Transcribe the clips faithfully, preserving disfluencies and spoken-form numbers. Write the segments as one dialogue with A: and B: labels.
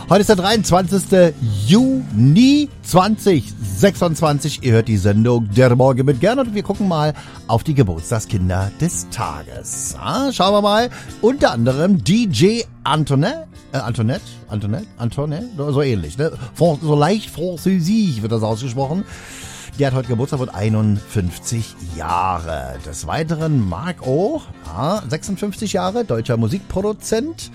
A: Heute ist der dreiundzwanzigste Juni zweitausendsechsundzwanzig. Ihr hört die Sendung Der Morgen mit Gernot und wir gucken mal auf die Geburtstagskinder des Tages. Ja, schauen wir mal. Unter anderem D J Antoinette, äh, Antoinette, Antoinette, Antoinette, so ähnlich, ne? So leicht französisch wird das ausgesprochen. Der hat heute Geburtstag, wird einundfünfzig Jahre. Des Weiteren Mark O, ja, sechsundfünfzig Jahre, deutscher Musikproduzent.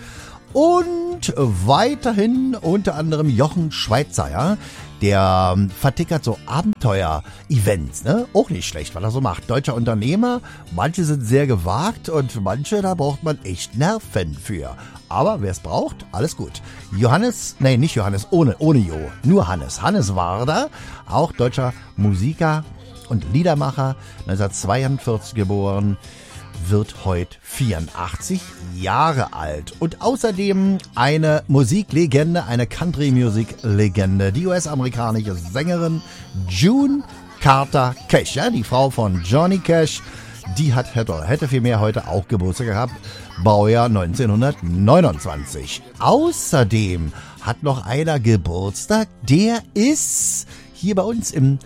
A: Und weiterhin unter anderem Jochen Schweizer, ja, der ähm, vertickert so Abenteuer-Events, ne? Auch nicht schlecht, was er so macht. Deutscher Unternehmer, manche sind sehr gewagt und manche, da braucht man echt Nerven für. Aber wer es braucht, alles gut. Johannes, nee, nicht Johannes, ohne, ohne Jo, nur Hannes. Hannes Wader, auch deutscher Musiker und Liedermacher, neunzehnhundertzweiundvierzig geboren, wird heute vierundachtzig Jahre alt. Und außerdem eine Musiklegende, eine Country-Music-Legende, die U S-amerikanische Sängerin June Carter Cash, ja, die Frau von Johnny Cash, die hat, hätte, hätte vielmehr heute auch Geburtstag gehabt, Baujahr neunzehnhundertneunundzwanzig. Außerdem hat noch einer Geburtstag, der ist hier bei uns im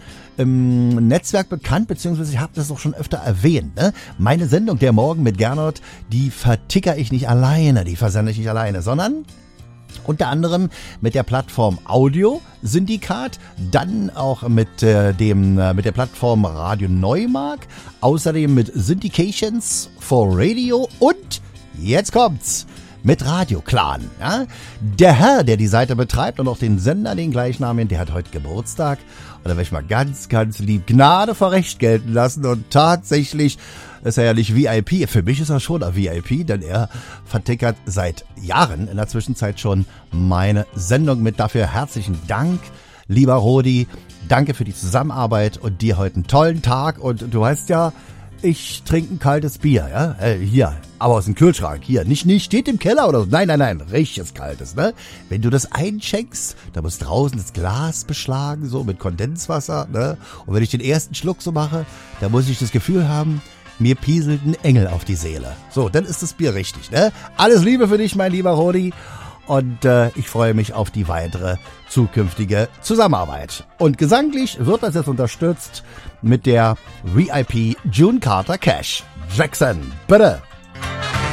A: im Netzwerk bekannt, beziehungsweise ich habe das auch schon öfter erwähnt. Ne? Meine Sendung Der Morgen mit Gernot, die verticker ich nicht alleine, die versende ich nicht alleine, sondern unter anderem mit der Plattform Audio Syndikat, dann auch mit äh, dem äh, mit der Plattform Radio Neumark, außerdem mit Syndications for Radio und jetzt kommt's mit Radio Clan. Ja? Der Herr, der die Seite betreibt und auch den Sender, den gleichnamigen, der hat heute Geburtstag. Und da werde ich mal ganz, ganz lieb Gnade vor Recht gelten lassen. Und tatsächlich ist er ja nicht V I P. Für mich ist er schon ein V I P, denn er vertickert seit Jahren in der Zwischenzeit schon meine Sendung mit. Dafür herzlichen Dank, lieber Rodi. Danke für die Zusammenarbeit und dir heute einen tollen Tag. Und du weißt ja, ich trinke ein kaltes Bier, ja, äh, hier, aber aus dem Kühlschrank, hier, nicht, nicht steht im Keller oder so, nein, nein, nein, richtiges kaltes, ne, wenn du das einschenkst, da muss draußen das Glas beschlagen, so, mit Kondenswasser, ne, und wenn ich den ersten Schluck so mache, da muss ich das Gefühl haben, mir pieselt ein Engel auf die Seele, so, dann ist das Bier richtig, ne, alles Liebe für dich, mein lieber Rodi. Und äh, ich freue mich auf die weitere zukünftige Zusammenarbeit. Und gesanglich wird das jetzt unterstützt mit der V I P June Carter Cash. Jackson, bitte.